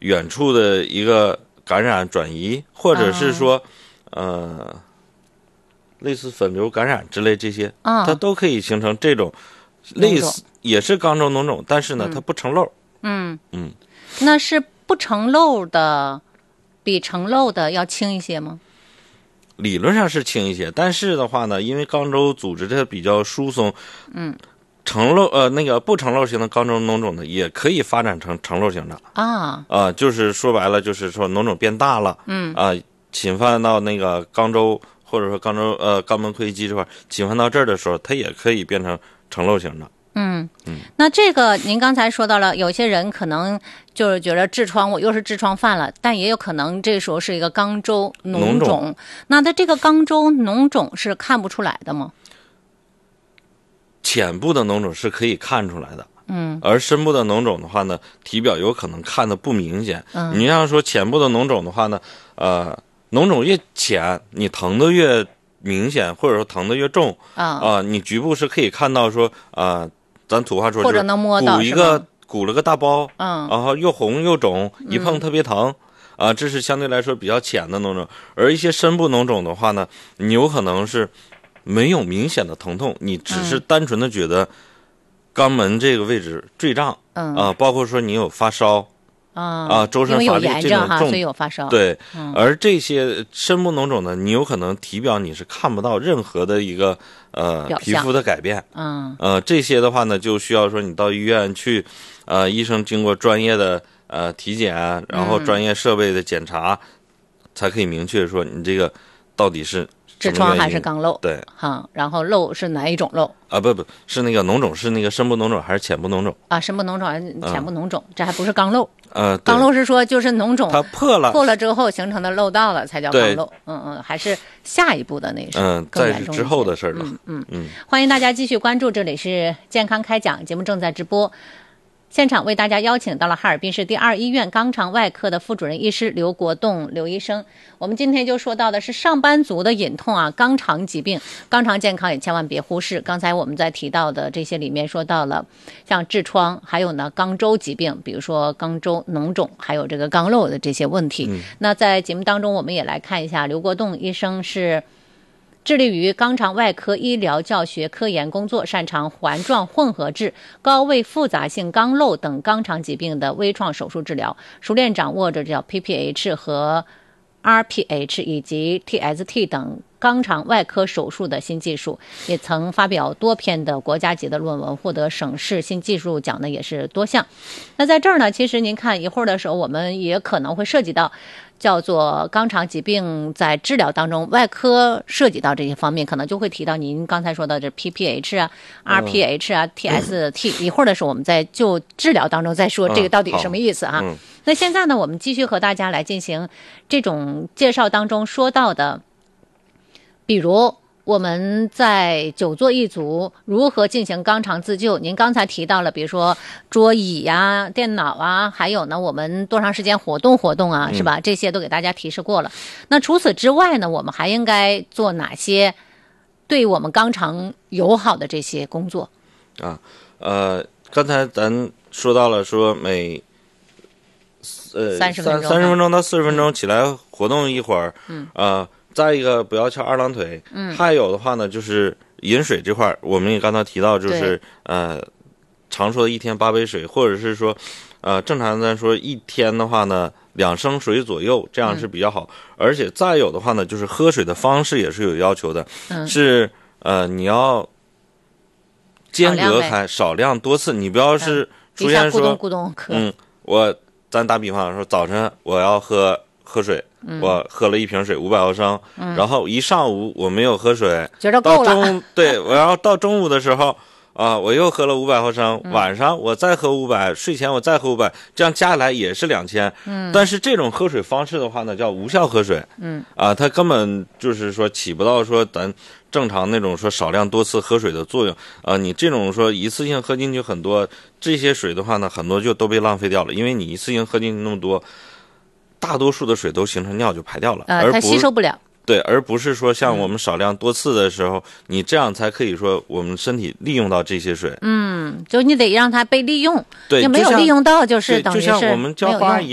远处的一个感染转移，或者是说类似粉瘤感染之类这些，它都可以形成这种类似也是肛周脓肿，但是呢它不成漏。 那是不成漏的比成漏的要轻一些吗？ 理论上是轻一些，但是的话呢，因为肛周组织它比较疏松，成漏那个不成漏型的肛周脓肿呢，也可以发展成成漏型的就是说白了，就是说脓肿变大了，侵犯到那个肛周或者说肛门窥肌这块，侵犯到这儿的时候，它也可以变成成漏型的。 那这个您刚才说到了，有些人可能就是觉得痔疮，我又是痔疮犯了，但也有可能这时候是一个肛周脓肿。那它这个肛周脓肿是看不出来的吗？ 浅部的脓肿是可以看出来的，而深部的脓肿的话呢，体表有可能看得不明显。你像说浅部的脓肿的话呢，脓肿越浅，你疼得越明显，或者说疼得越重你局部是可以看到说咱土话说或者能摸到鼓了个大包，然后又红又肿，一碰特别疼这是相对来说比较浅的脓肿。而一些深部脓肿的话呢，你有可能是没有明显的疼痛，你只是单纯的觉得肛门这个位置坠胀包括说你有发烧周身乏力这种重， 所以有发烧。 对，而这些深部脓肿呢，你有可能体表你是看不到任何的一个皮肤的改变。这些的话呢，就需要说你到医院去，医生经过专业的体检，然后专业设备的检查，才可以明确说你这个到底是痔疮还是肛漏？ 对， 然后漏是哪一种漏？ 不是那个脓肿，是那个深部脓肿还是浅部脓肿？ 深部脓肿还是浅部脓肿？这还不是肛漏。 肛漏是说就是脓肿它破了之后形成的漏道了才叫肛漏。还是下一步的那是更严重之后的事了。 欢迎大家继续关注，这里是健康开讲节目正在直播。现场为大家邀请到了哈尔滨市第2医院肛肠外科的副主任医师刘国栋刘医生。我们今天就说到的是上班族的隐痛肛肠疾病，肛肠健康也千万别忽视。刚才我们在提到的这些里面说到了像痔疮，还有呢肛周疾病，比如说肛周脓肿，还有这个肛瘘的这些问题。那在节目当中我们也来看一下，刘国栋医生是致力于肛肠外科医疗教学科研工作，擅长环状混合质、高位复杂性肛瘘等肛肠疾病的微创手术治疗，熟练掌握着叫 PPH 和 RPH 以及 TST 等肛肠外科手术的新技术，也曾发表多篇的国家级的论文，获得省市新技术奖的也是多项。那在这儿呢，其实您看一会儿的时候，我们也可能会涉及到叫做肛肠疾病在治疗当中，外科涉及到这些方面，可能就会提到您刚才说的这 PPH RPH TST。一会儿的时候，我们再就治疗当中再说这个到底什么意思那现在呢，我们继续和大家来进行这种介绍当中说到的，比如我们在久坐一族如何进行肛肠自救。您刚才提到了比如说桌椅电脑还有呢我们多长时间活动是吧？这些都给大家提示过了。那除此之外呢，我们还应该做哪些对我们肛肠友好的这些工作刚才咱说到了说每 30 分钟到40分钟起来活动一会儿再一个不要翘二郎腿还有的话呢就是饮水这块我们也刚才提到就是常说的1天8杯水，或者是说正常咱说1天的话呢2升水左右，这样是比较好而且再有的话呢就是喝水的方式也是有要求的是你要间隔开少量多次，你不要是出现说咕咚咱打比方说早晨我要喝水我喝了1瓶水500毫升然后一上午我没有喝水， 觉得够了对，然后到中午的时候我又喝了500毫升晚上我再喝500，睡前我再喝500，这样加起来也是2000但是这种喝水方式的话呢叫无效喝水它根本就是说起不到说咱正常那种说少量多次喝水的作用你这种说一次性喝进去很多，这些水的话呢很多就都被浪费掉了，因为你一次性喝进去那么多，大多数的水都形成尿就排掉了它吸收不了， 对，而不是说像我们少量多次的时候你这样才可以说我们身体利用到这些水就你得让它被利用， 对， 你没有利用到就是等于是就像我们浇花一